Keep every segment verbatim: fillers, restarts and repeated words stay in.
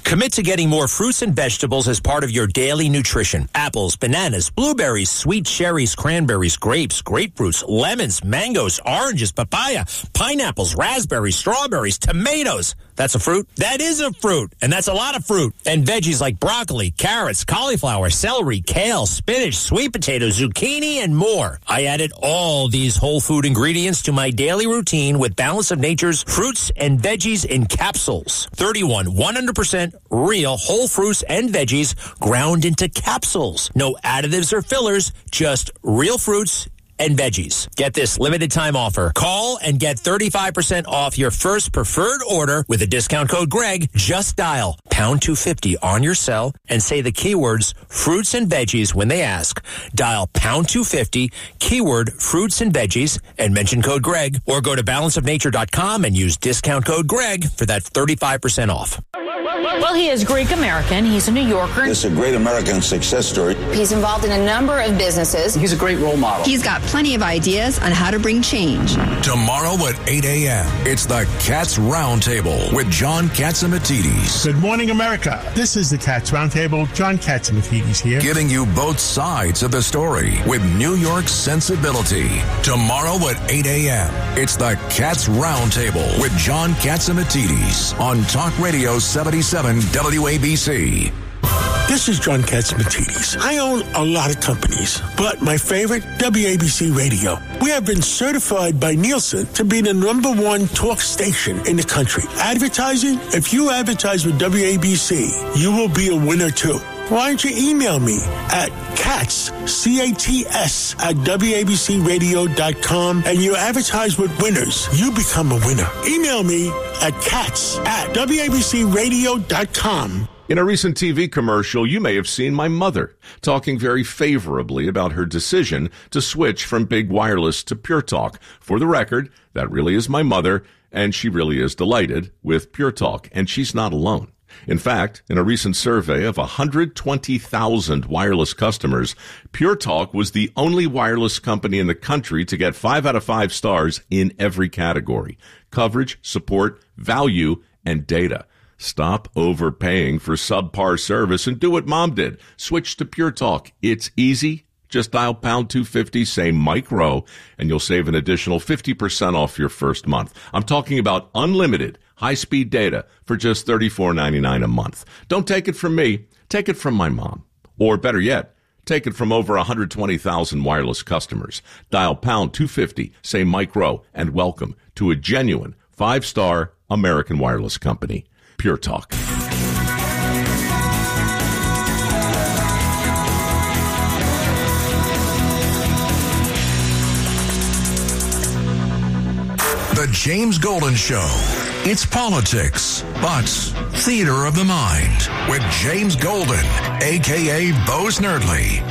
Commit to getting more fruits and vegetables as part of your daily nutrition. Apples, bananas, blueberries, sweet cherries, cranberries, grapes, grapefruits, lemons, mangoes, oranges, papaya, pineapples, raspberries, strawberries, tomatoes. That's a fruit? That is a fruit, and that's a lot of fruit. And veggies like broccoli, carrots, cauliflower, celery, kale, spinach, sweet potatoes, zucchini, and more. I added all these whole food ingredients to my daily routine with Balance of Nature's fruits and veggies in capsules. thirty-one one hundred percent real whole fruits and veggies ground into capsules. No additives or fillers, just real fruits and veggies. Get this limited time offer. Call and get thirty-five percent off your first preferred order with a discount code Greg. Just dial pound two fifty on your cell and say the keywords fruits and veggies when they ask. Dial pound two fifty, keyword fruits and veggies, and mention code Greg, or go to balance of nature dot com and use discount code Greg for that thirty-five percent off. Well, he is Greek American. He's a New Yorker. It's a great American success story. He's involved in a number of businesses. He's a great role model. He's got plenty of ideas on how to bring change. Tomorrow at eight a.m., it's the Cats Roundtable with John Catsimatidis. Good morning, America. This is the Cats Roundtable. John Catsimatidis here. Giving you both sides of the story with New York sensibility. Tomorrow at eight a.m., it's the Cats Roundtable with John Catsimatidis on Talk Radio seventy-seven W A B C. This is John Catsimatidis. I own a lot of companies, but my favorite, W A B C Radio. We have been certified by Nielsen to be the number one talk station in the country. Advertising? If you advertise with W A B C, you will be a winner too. Why don't you email me at cats, C A T S, at W A B C radio dot com, and you advertise with winners. You become a winner. Email me at cats at W A B C radio dot com. In a recent T V commercial, you may have seen my mother talking very favorably about her decision to switch from Big Wireless to Pure Talk. For the record, that really is my mother, and she really is delighted with Pure Talk, and she's not alone. In fact, in a recent survey of one hundred twenty thousand wireless customers, Pure Talk was the only wireless company in the country to get five out of five stars in every category: coverage, support, value, and data. Stop overpaying for subpar service and do what Mom did. Switch to Pure Talk. It's easy. Just dial pound two fifty, say Mike Rowe, and you'll save an additional fifty percent off your first month. I'm talking about unlimited high-speed data for just thirty-four ninety-nine a month. Don't take it from me. Take it from my mom. Or better yet, take it from over one hundred twenty thousand wireless customers. Dial pound two fifty, say Mike Rowe, and welcome to a genuine five-star American wireless company. Pure Talk. The James Golden Show. It's politics, but theater of the mind with James Golden, a k a. Bo Snerdley.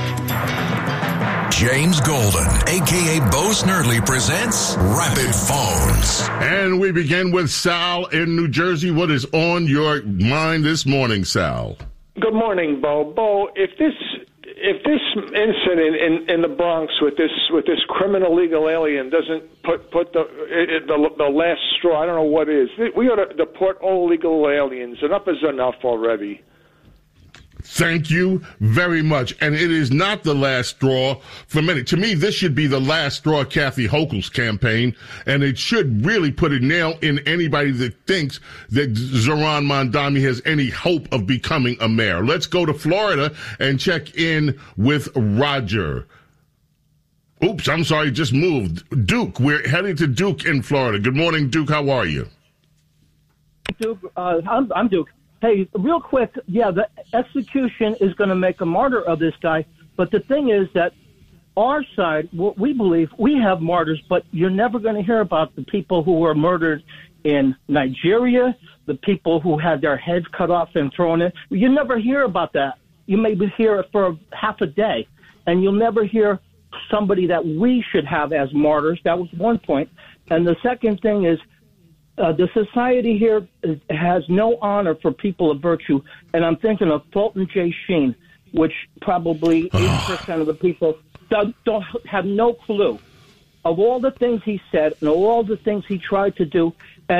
James Golden, a k a. Bo Snerdley, presents Rapid Phones. And we begin with Sal in New Jersey. What is on your mind this morning, Sal? Good morning, Bo. Bo, if this if this incident in, in the Bronx with this with this criminal illegal alien doesn't put put the, it, the the last straw, I don't know what is. We ought to deport all illegal aliens. Enough is enough already. Thank you very much. And it is not the last straw for many. To me, this should be the last straw of Kathy Hochul's campaign, and it should really put a nail in anybody that thinks that Zohran Mamdani has any hope of becoming a mayor. Let's go to Florida and check in with Roger. Oops, I'm sorry, just moved. Duke, we're heading to Duke in Florida. Good morning, Duke. How are you? Duke, uh, I'm, I'm Duke. Hey, real quick, yeah, the execution is going to make a martyr of this guy. But the thing is that our side, what we believe, we have martyrs, but you're never going to hear about the people who were murdered in Nigeria, the people who had their heads cut off and thrown in. You never hear about that. You maybe hear it for half a day, and you'll never hear somebody that we should have as martyrs. That was one point. And the second thing is, Uh, the society here is, has no honor for people of virtue, and I'm thinking of Fulton J. Sheen, which probably eighty percent of the people don't, don't have no clue of all the things he said and all the things he tried to do. And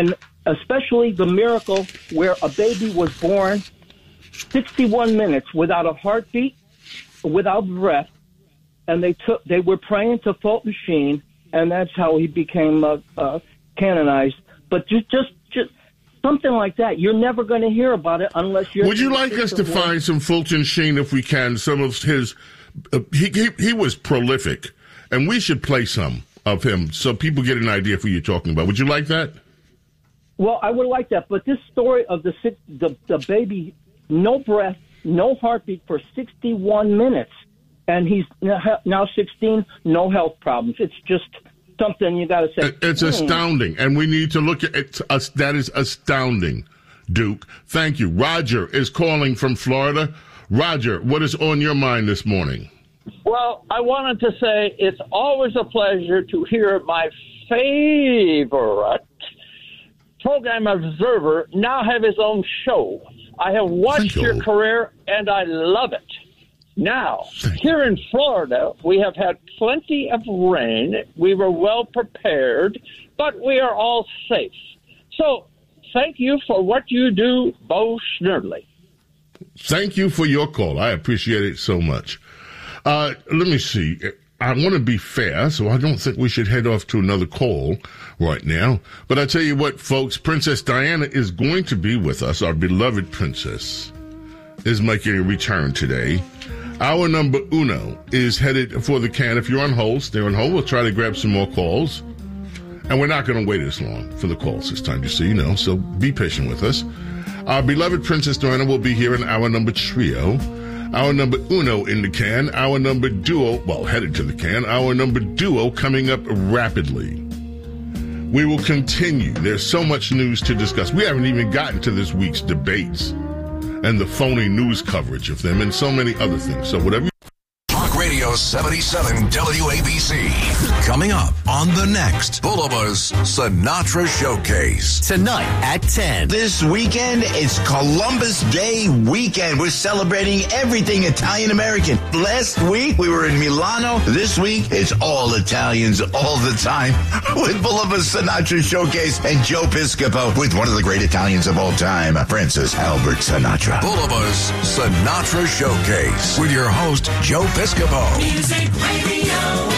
especially the miracle where a baby was born sixty-one minutes without a heartbeat, without breath, and they took they were praying to Fulton Sheen, and that's how he became uh, uh, canonized. But just just just something like that, you're never going to hear about it unless you're. Would you like us to find some Fulton Sheen, if we can? Some of his uh, he, he he was prolific, and we should play some of him so people get an idea of who you're talking about. Would you like that? Well, I would like that, but this story of the six, the, the baby, no breath, no heartbeat for sixty-one minutes, and he's now sixteen, no health problems. It's just something you got to say. It's hmm. astounding, and we need to look at it. Us, that is astounding, Duke. Thank you. Roger is calling from Florida. Roger, what is on your mind this morning? Well, I wanted to say it's always a pleasure to hear my favorite program observer now have his own show. I have watched you. your career, and I love it. Now, Thank here you. in Florida, we have had plenty of rain. We were well prepared, but we are all safe. So, thank you for what you do, Bo Schnerdly. Thank you for your call. I appreciate it so much. Uh, let me see. I want to be fair, so I don't think we should head off to another call right now. But I tell you what, folks, Princess Diana is going to be with us. Our beloved princess is making a return today. Our number uno is headed for the can. If you're on hold, stay on hold. We'll try to grab some more calls. And we're not going to wait as long for the calls this time, just so you know. So be patient with us. Our beloved Princess Diana will be here in our number trio. Our number uno in the can, our number duo, well, headed to the can, our number duo coming up rapidly. We will continue. There's so much news to discuss. We haven't even gotten to this week's debates and the phony news coverage of them and so many other things. So whatever you Talk Radio seventy-seven W A B C. Coming up on the next Bulba's Sinatra Showcase. Tonight at ten. This weekend, it's Columbus Day weekend. We're celebrating everything Italian-American. Last week, we were in Milano. This week, it's all Italians all the time with Bulba's Sinatra Showcase and Joe Piscopo with one of the great Italians of all time, Francis Albert Sinatra. Bulba's Sinatra Showcase with your host, Joe Piscopo. Music Radio,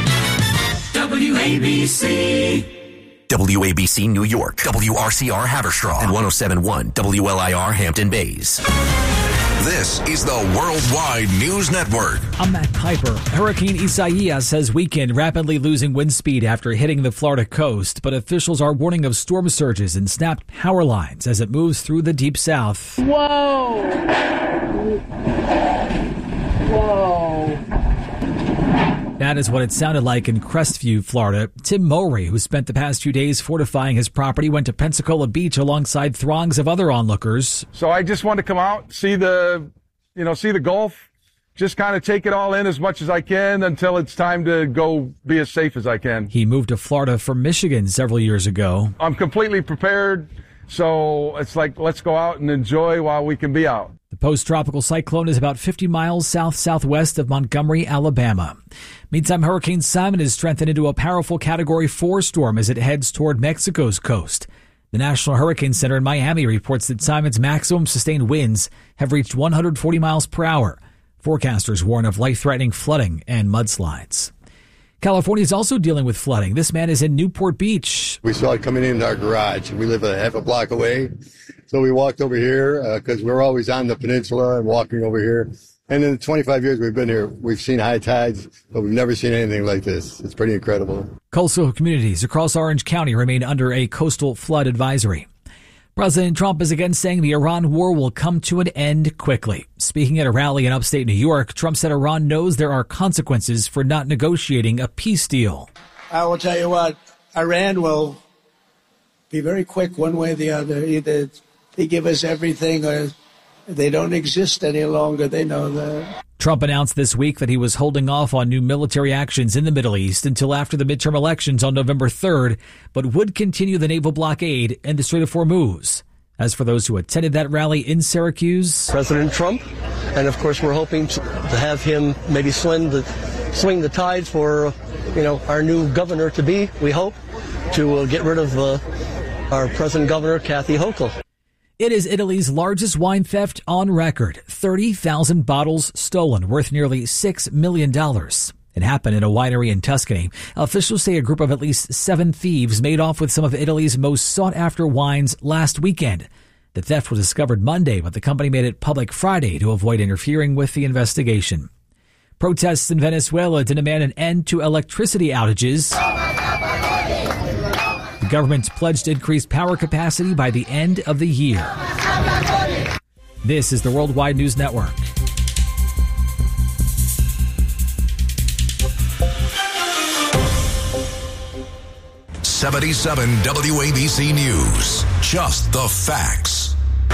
W A B C. W A B C New York, W R C R Haverstraw, and one oh seven point one W L I R Hampton Bays. This is the Worldwide News Network. I'm Matt Piper. Hurricane Isaias has weakened, rapidly losing wind speed after hitting the Florida coast, but officials are warning of storm surges and snapped power lines as it moves through the deep south. Whoa! Whoa. That is what it sounded like in Crestview, Florida. Tim Mowry, who spent the past few days fortifying his property, went to Pensacola Beach alongside throngs of other onlookers. So I just wanted to come out, see the, you know, see the Gulf, just kind of take it all in as much as I can until it's time to go be as safe as I can. He moved to Florida from Michigan several years ago. I'm completely prepared, so it's like, let's go out and enjoy while we can be out. The post-tropical cyclone is about fifty miles south-southwest of Montgomery, Alabama. Meantime, Hurricane Simon is strengthened into a powerful Category four storm as it heads toward Mexico's coast. The National Hurricane Center in Miami reports that Simon's maximum sustained winds have reached one hundred forty miles per hour. Forecasters warn of life-threatening flooding and mudslides. California is also dealing with flooding. This man is in Newport Beach. We saw it coming into our garage. We live a half a block away. So we walked over here because uh, we're always on the peninsula and walking over here. And in the twenty-five years we've been here, we've seen high tides, but we've never seen anything like this. It's pretty incredible. Coastal communities across Orange County remain under a coastal flood advisory. President Trump is again saying the Iran war will come to an end quickly. Speaking at a rally in upstate New York, Trump said Iran knows there are consequences for not negotiating a peace deal. I will tell you what, Iran will be very quick one way or the other. Either they give us everything or they don't exist any longer. They know that. Trump announced this week that he was holding off on new military actions in the Middle East until after the midterm elections on November third, but would continue the naval blockade and the Strait of Hormuz. As for those who attended that rally in Syracuse, President Trump, and of course we're hoping to, to have him maybe swing the, swing the tide for, you know, our new governor to be, we hope, to uh, get rid of uh, our present governor, Kathy Hochul. It is Italy's largest wine theft on record. thirty thousand bottles stolen, worth nearly six million dollars. It happened in a winery in Tuscany. Officials say a group of at least seven thieves made off with some of Italy's most sought-after wines last weekend. The theft was discovered Monday, but the company made it public Friday to avoid interfering with the investigation. Protests in Venezuela to demand an end to electricity outages. The government's pledged to increase power capacity by the end of the year. This is the Worldwide News Network. seventy-seven W A B C News. Just the facts.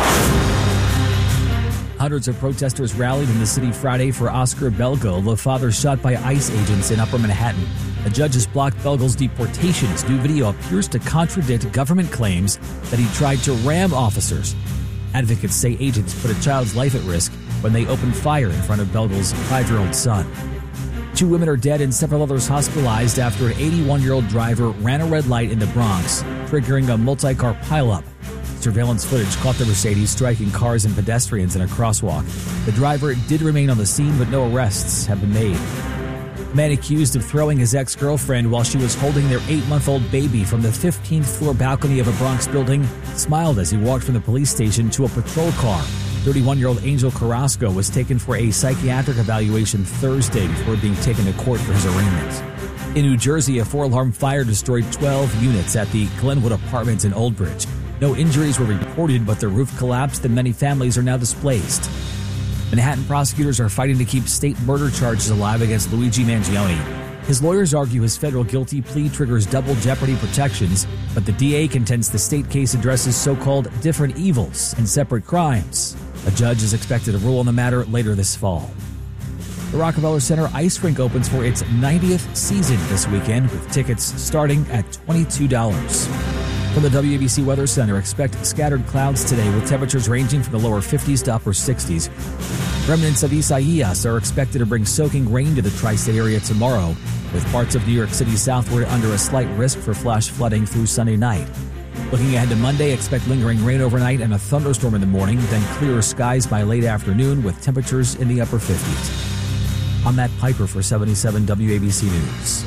Hundreds of protesters rallied in the city Friday for Oscar Belgo, the father shot by ICE agents in Upper Manhattan. A judge has blocked Belgo's deportation. His new video appears to contradict government claims that he tried to ram officers. Advocates say agents put a child's life at risk when they opened fire in front of Belgo's five-year-old son. Two women are dead and several others hospitalized after an eighty-one-year-old driver ran a red light in the Bronx, triggering a multi-car pileup. Surveillance footage caught the Mercedes striking cars and pedestrians in a crosswalk. The driver did remain on the scene, but no arrests have been made. A man accused of throwing his ex-girlfriend while she was holding their eight-month-old baby from the fifteenth floor balcony of a Bronx building smiled as he walked from the police station to a patrol car. thirty-one-year-old Angel Carrasco was taken for a psychiatric evaluation Thursday before being taken to court for his arraignment. In New Jersey, a four-alarm fire destroyed twelve units at the Glenwood Apartments in Old Bridge. No injuries were reported, but the roof collapsed and many families are now displaced. Manhattan prosecutors are fighting to keep state murder charges alive against Luigi Mangione. His lawyers argue his federal guilty plea triggers double jeopardy protections, but the D A contends the state case addresses so-called different evils and separate crimes. A judge is expected to rule on the matter later this fall. The Rockefeller Center Ice Rink opens for its ninetieth season this weekend, with tickets starting at twenty-two dollars. From the W A B C Weather Center, expect scattered clouds today with temperatures ranging from the lower fifties to upper sixties. Remnants of Isaias are expected to bring soaking rain to the tri-state area tomorrow, with parts of New York City southward under a slight risk for flash flooding through Sunday night. Looking ahead to Monday, expect lingering rain overnight and a thunderstorm in the morning, then clearer skies by late afternoon with temperatures in the upper fifties. I'm Matt Piper for seventy-seven W A B C News.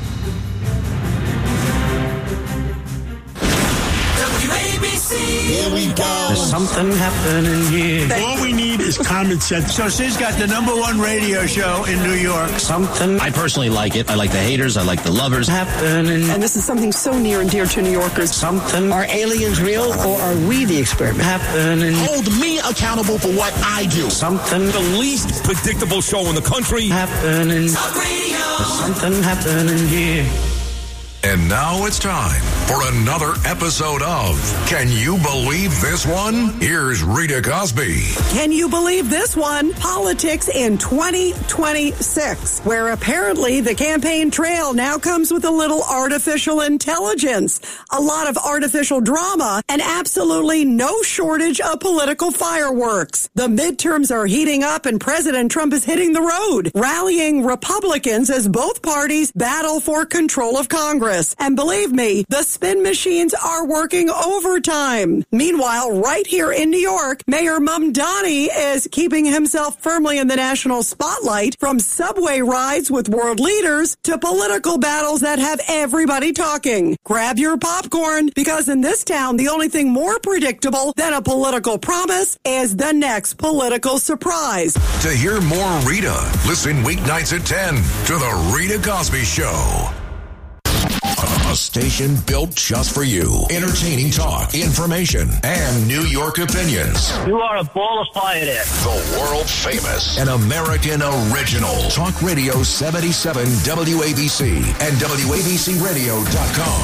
Here we go. There's something happening here. All we need is common sense. So she's got the number one radio show in New York. Something. I personally like it. I like the haters. I like the lovers. Happening. And this is something so near and dear to New Yorkers. Something. Are aliens real or are we the experiment? Happening. Hold me accountable for what I do. Something. The least predictable show in the country. Happening. Talk Radio. There's something happening here. And now it's time for another episode of Can You Believe This One? Here's Rita Cosby. Can you believe this one? Politics in twenty twenty-six, where apparently the campaign trail now comes with a little artificial intelligence, a lot of artificial drama, and absolutely no shortage of political fireworks. The midterms are heating up and President Trump is hitting the road, rallying Republicans as both parties battle for control of Congress. And believe me, the spin machines are working overtime. Meanwhile, right here in New York, Mayor Mamdani is keeping himself firmly in the national spotlight, from subway rides with world leaders to political battles that have everybody talking. Grab your popcorn, because in this town, the only thing more predictable than a political promise is the next political surprise. To hear more Rita, listen weeknights at ten to The Rita Cosby Show. A station built just for you. Entertaining talk, information, and New York opinions. You are a ball of fire there. The world famous and American original. Talk Radio seventy-seven W A B C and W A B C radio dot com.